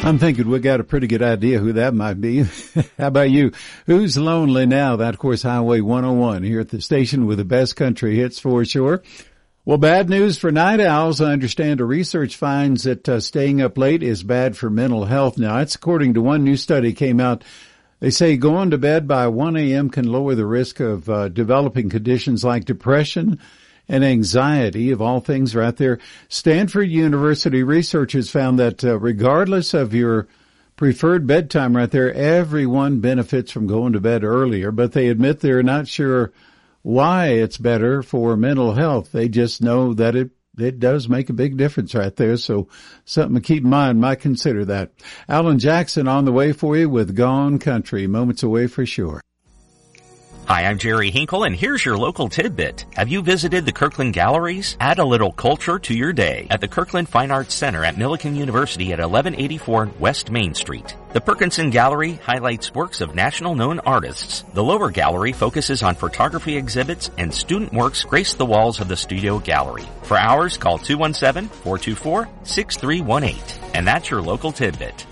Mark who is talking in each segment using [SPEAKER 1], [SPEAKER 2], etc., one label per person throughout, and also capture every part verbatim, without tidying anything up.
[SPEAKER 1] I'm thinking we got a pretty good idea who that might be. How about you? Who's lonely now? That, of course, Highway one oh one here at the station with the best country hits for sure. Well, bad news for night owls. I understand a research finds that uh, staying up late is bad for mental health. Now, that's according to one new study came out. They say going to bed by one a.m. can lower the risk of uh, developing conditions like depression and anxiety, of all things, right there. Stanford University researchers found that uh, regardless of your preferred bedtime right there, everyone benefits from going to bed earlier, but they admit they're not sure why it's better for mental health. They just know that it it does make a big difference right there, so something to keep in mind. Might consider that. Alan Jackson on the way for you with Gone Country, moments away for sure.
[SPEAKER 2] Hi, I'm Jerry Hinkle, and here's your local tidbit. Have you visited the Kirkland Galleries? Add a little culture to your day at the Kirkland Fine Arts Center at Millikan University at eleven eighty-four West Main Street. The Perkinson Gallery highlights works of national-known artists. The lower gallery focuses on photography exhibits, and student works grace the walls of the studio gallery. For hours, call two one seven, four two four, six three one eight. And that's your local tidbit.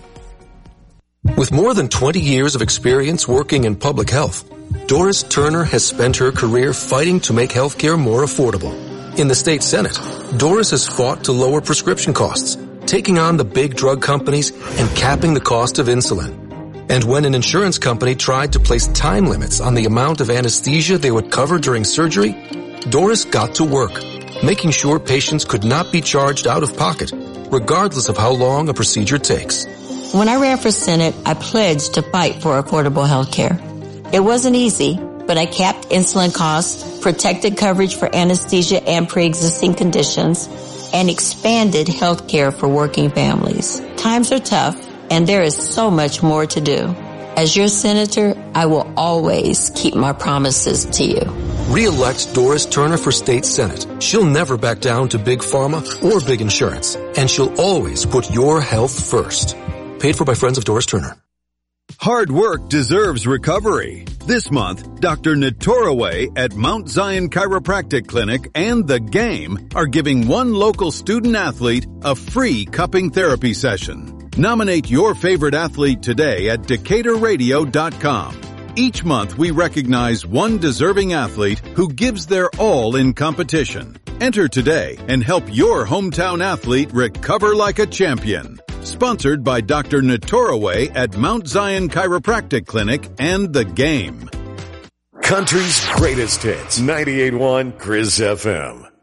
[SPEAKER 3] With more than twenty years of experience working in public health, Doris Turner has spent her career fighting to make healthcare more affordable. In the state Senate, Doris has fought to lower prescription costs, taking on the big drug companies and capping the cost of insulin. And when an insurance company tried to place time limits on the amount of anesthesia they would cover during surgery, Doris got to work, making sure patients could not be charged out of pocket, regardless of how long a procedure takes.
[SPEAKER 4] When I ran for Senate, I pledged to fight for affordable health care. It wasn't easy, but I capped insulin costs, protected coverage for anesthesia and pre-existing conditions, and expanded health care for working families. Times are tough, and there is so much more to do. As your senator, I will always keep my promises to you.
[SPEAKER 3] Re-elect Doris Turner for state Senate. She'll never back down to big pharma or big insurance, and she'll always put your health first. Paid for by Friends of Doris Turner.
[SPEAKER 5] Hard work deserves recovery. This month, Doctor Natoraway at Mount Zion Chiropractic Clinic and The Game are giving one local student athlete a free cupping therapy session. Nominate your favorite athlete today at Decatur Radio dot com. Each month, we recognize one deserving athlete who gives their all in competition. Enter today and help your hometown athlete recover like a champion. Sponsored by Doctor Natoraway at Mount Zion Chiropractic Clinic and The Game.
[SPEAKER 6] Country's greatest hits, ninety-eight point one Chris F M.